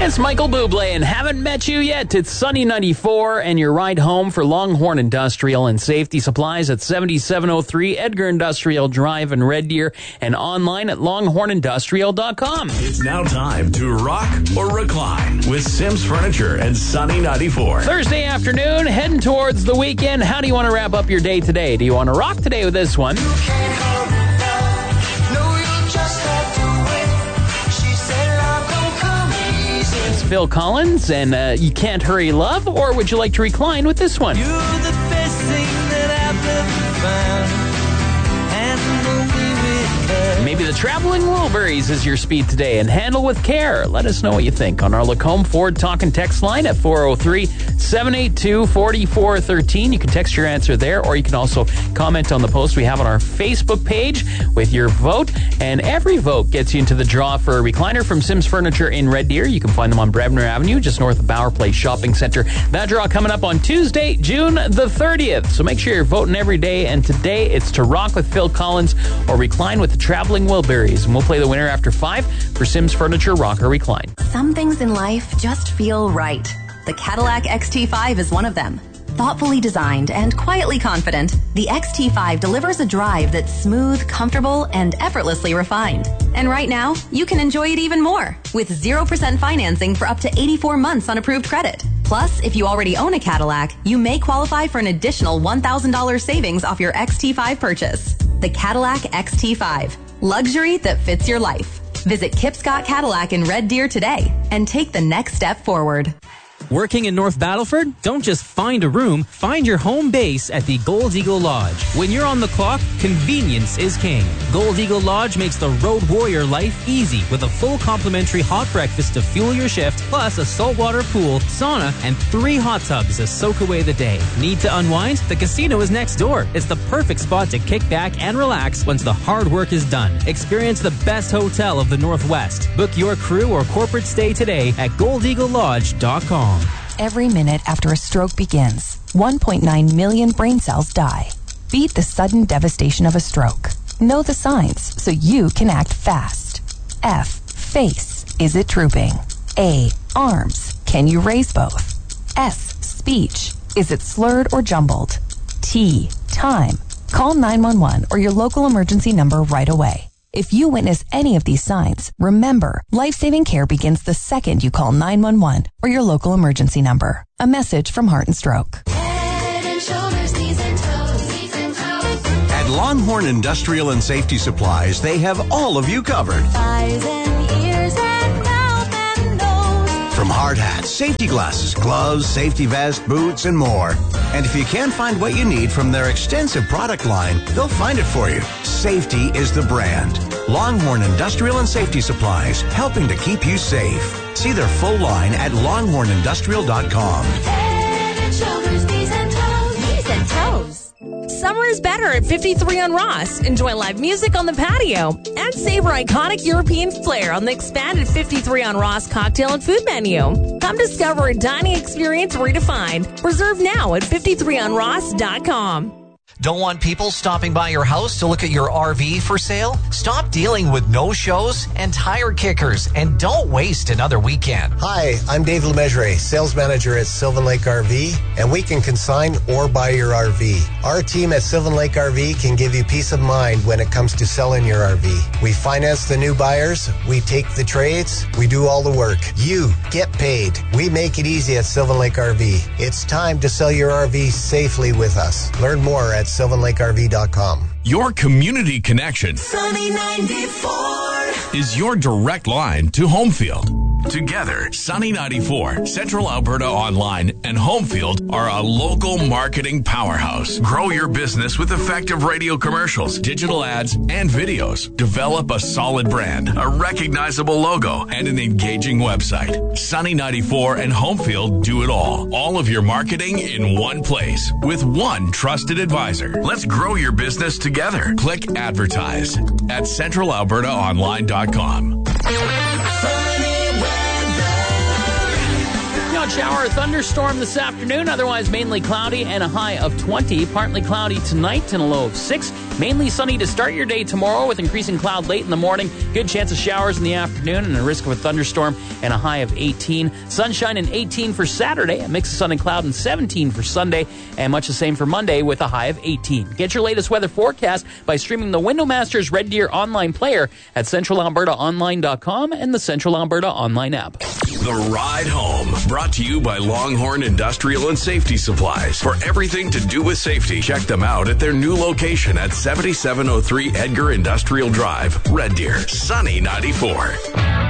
It's Michael Bublé and Haven't Met You Yet. It's Sunny 94 and your ride home for Longhorn Industrial and Safety Supplies at 7703 Edgar Industrial Drive in Red Deer and online at longhornindustrial.com. It's now time to rock or recline with Sims Furniture and Sunny 94. Thursday afternoon, heading towards the weekend. How do you want to wrap up your day today? Do you want to rock today with this one? Phil Collins and You Can't Hurry Love, or would you like to recline with this one? You're the best thing that I've ever found. Maybe the Traveling Wilburys is your speed today, and Handle with Care. Let us know what you think on our Lacombe Ford Talk and Text line at 403-782-4413. You can text your answer there, or you can also comment on the post we have on our Facebook page with your vote. And every vote gets you into the draw for a recliner from Sims Furniture in Red Deer. You can find them on Brebner Avenue, just north of Bauer Place Shopping Center. That draw coming up on Tuesday, June the 30th. So make sure you're voting every day. And today it's to rock with Phil Collins or recline with the Traveling Wilburys. And we'll play the winner after 5 for Sims Furniture Rock or Recline. Some things in life just feel right. The Cadillac XT5 is one of them. Thoughtfully designed and quietly confident, the XT5 delivers a drive that's smooth, comfortable, and effortlessly refined. And right now, you can enjoy it even more with 0% financing for up to 84 months on approved credit. Plus, if you already own a Cadillac, you may qualify for an additional $1,000 savings off your XT5 purchase. The Cadillac XT5. Luxury that fits your life. Visit Kipscott Cadillac in Red Deer today and take the next step forward. Working in North Battleford? Don't just find a room, find your home base at the Gold Eagle Lodge. When you're on the clock, convenience is king. Gold Eagle Lodge makes the road warrior life easy with a full complimentary hot breakfast to fuel your shift, plus a saltwater pool, sauna, and 3 hot tubs to soak away the day. Need to unwind? The casino is next door. It's the perfect spot to kick back and relax once the hard work is done. Experience the best hotel of the Northwest. Book your crew or corporate stay today at goldeaglelodge.com. Every minute after a stroke begins, 1.9 million brain cells die. Beat the sudden devastation of a stroke. Know the signs so you can act fast. F. Face. Is it drooping? A. Arms. Can you raise both? S. Speech. Is it slurred or jumbled? T. Time. Call 911 or your local emergency number right away. If you witness any of these signs, remember, life-saving care begins the second you call 911 or your local emergency number. A message from Heart and Stroke. Head and shoulders, knees and toes, knees and toes. At Longhorn Industrial and Safety Supplies, they have all of you covered. Eyes and ears and mouth and nose. From hard hats, safety glasses, gloves, safety vest, boots, and more. And if you can't find what you need from their extensive product line, they'll find it for you. Safety is the brand. Longhorn Industrial and Safety Supplies, helping to keep you safe. See their full line at longhornindustrial.com. Head and shoulders, knees and toes, knees and toes. Summer is better at 53 on Ross. Enjoy live music on the patio and savor iconic European flair on the expanded 53 on Ross cocktail and food menu. Come discover a dining experience redefined. Reserve now at 53onross.com. Don't want people stopping by your house to look at your RV for sale? Stop dealing with no-shows and tire kickers, and don't waste another weekend. Hi, I'm Dave Lemessurier, sales manager at Sylvan Lake RV, and we can consign or buy your RV. Our team at Sylvan Lake RV can give you peace of mind when it comes to selling your RV. We finance the new buyers, we take the trades, we do all the work. You get paid. We make it easy at Sylvan Lake RV. It's time to sell your RV safely with us. Learn more at sylvanlakerv.com. Your community connection Sunny 94 is your direct line to Homefield. Together, Sunny 94, Central Alberta Online, and Homefield are a local marketing powerhouse. Grow your business with effective radio commercials, digital ads, and videos. Develop a solid brand, a recognizable logo, and an engaging website. Sunny 94 and Homefield do it all. All of your marketing in one place with one trusted advisor. Let's grow your business together. Click advertise at centralalbertaonline.com. spot shower or thunderstorm this afternoon. Otherwise, mainly cloudy and a high of 20. Partly cloudy tonight and a low of 6. Mainly sunny to start your day tomorrow with increasing cloud late in the morning. Good chance of showers in the afternoon and a risk of a thunderstorm and a high of 18. Sunshine and 18 for Saturday. A mix of sun and cloud and 17 for Sunday. And much the same for Monday with a high of 18. Get your latest weather forecast by streaming the Windowmasters Red Deer online player at centralalbertaonline.com and the Central Alberta online app. The Ride Home, brought to you by Longhorn Industrial and Safety Supplies. For everything to do with safety, check them out at their new location at 7703 Edgar Industrial Drive, Red Deer, Sunny 94.